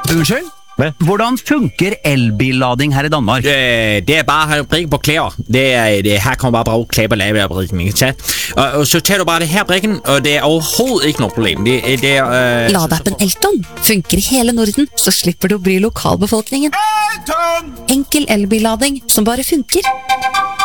Unnskyld? Hvordan funker elbillading her i Danmark? Det bare at brikken på klæder. Det her kommer bare bruge klæber lave af brikken, ikke sant? Og så tager du bare det her brikken, og det overhovedet ikke noe problem. Ladeappen Elton funker i hele Norden, så slipper du å bry lokalbefolkningen. Enkel elbillading som bare funker.